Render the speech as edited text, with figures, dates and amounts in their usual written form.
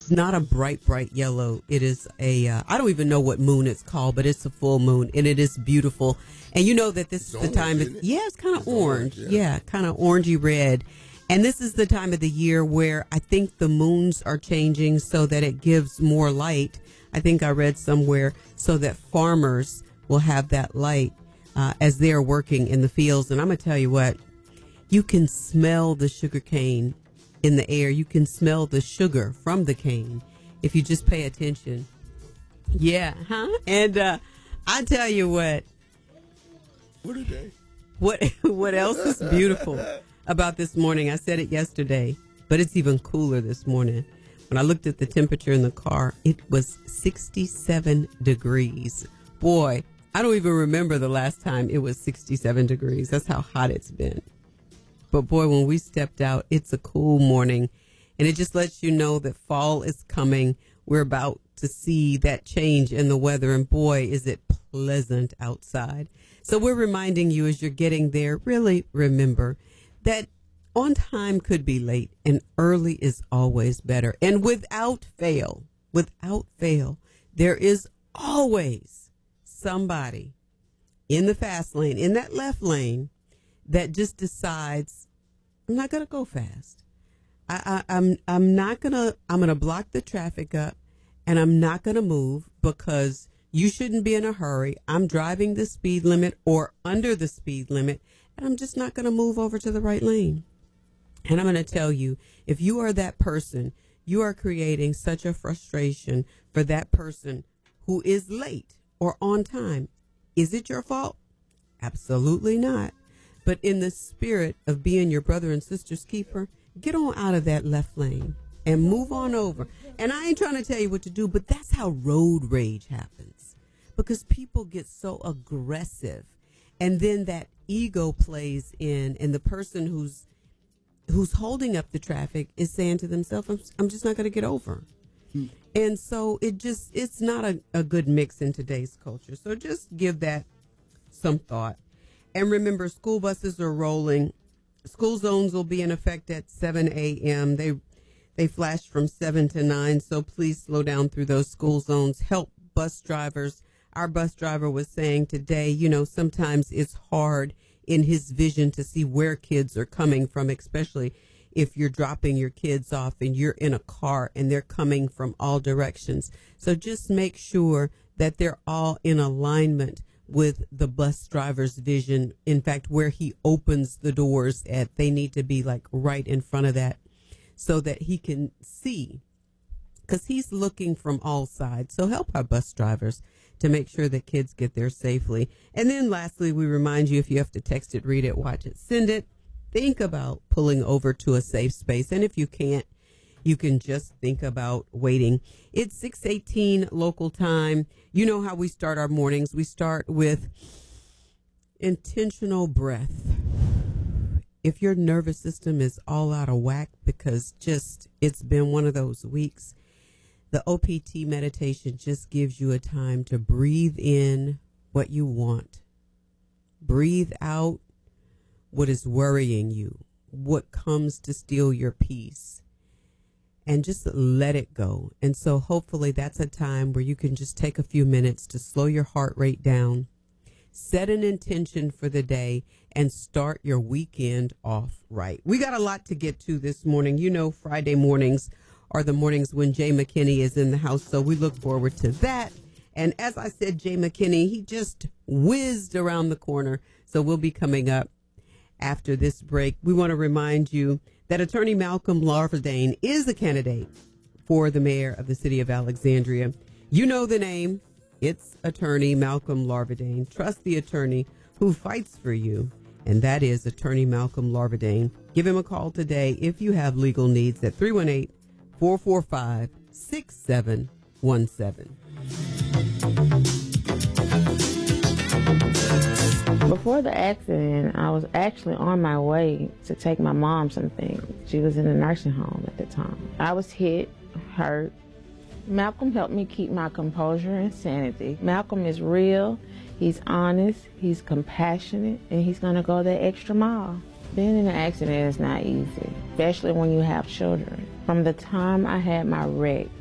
It's not a bright, bright yellow. It is I don't even know what moon it's called, but it's a full moon, and it is beautiful. And you know that this is the time. It's kind of orange. Yeah, kind of orangey red. And this is the time of the year where I think the moons are changing so that it gives more light. I think I read somewhere so that farmers will have that light as they're working in the fields. And I'm going to tell you what, you can smell the sugar cane in the air. You can smell the sugar from the cane if you just pay attention. Yeah, huh? And I tell you what. What are they? What else is beautiful about this morning? I said it yesterday, but it's even cooler this morning. When I looked at the temperature in the car, it was 67 degrees. Boy, I don't even remember the last time it was 67 degrees. That's how hot it's been. But boy, when we stepped out, it's a cool morning, and it just lets you know that fall is coming. We're about to see that change in the weather, and boy, is it pleasant outside. So we're reminding you as you're getting there, really remember that on time could be late, and early is always better. And without fail, there is always somebody in the fast lane, in that left lane, that just decides, I'm not going to go fast. I'm going to block the traffic up, and I'm not going to move because you shouldn't be in a hurry. I'm driving the speed limit or under the speed limit, and I'm just not going to move over to the right lane. And I'm going to tell you, if you are that person, you are creating such a frustration for that person who is late or on time. Is it your fault? Absolutely not. But in the spirit of being your brother and sister's keeper, get on out of that left lane and move on over. And I ain't trying to tell you what to do, but that's how road rage happens. Because people get so aggressive, and then that ego plays in, and the person who's holding up the traffic is saying to themselves, I'm just not going to get over. And so it's not a good mix in today's culture. So just give that some thought. And remember, school buses are rolling. School zones will be in effect at 7 a.m. They flash from 7 to 9, so please slow down through those school zones. Help bus drivers. Our bus driver was saying today, sometimes it's hard in his vision to see where kids are coming from, especially if you're dropping your kids off and you're in a car and they're coming from all directions. So just make sure that they're all in alignment with the bus driver's vision. In fact, where he opens the doors at, they need to be like right in front of that so that he can see, because he's looking from all sides. So help our bus drivers to make sure that kids get there safely. And then lastly, we remind you, if you have to text it, read it, watch it, send it, think about pulling over to a safe space. And if you can't, you can just think about waiting. It's 6:18 local time. You know how we start our mornings. We start with intentional breath. If your nervous system is all out of whack because it's been one of those weeks, the OPT meditation just gives you a time to breathe in what you want. Breathe out what is worrying you, what comes to steal your peace, and just let it go. And so hopefully that's a time where you can just take a few minutes to slow your heart rate down, set an intention for the day, and start your weekend off right. We got a lot to get to this morning. Friday mornings are the mornings when Jay McKinney is in the house, so we look forward to that. And as I said, Jay McKinney, he just whizzed around the corner, so we'll be coming up after this break. We want to remind you that Attorney Malcolm Larverdane is a candidate for the mayor of the city of Alexandria. You know the name. It's Attorney Malcolm Larverdane. Trust the attorney who fights for you, and that is Attorney Malcolm Larverdane. Give him a call today if you have legal needs at 318-445-6717. Before the accident, I was actually on my way to take my mom something. She was in a nursing home at the time. I was hit, hurt. Malcolm helped me keep my composure and sanity. Malcolm is real, he's honest, he's compassionate, and he's going to go that extra mile. Being in an accident is not easy, especially when you have children. From the time I had my wreck,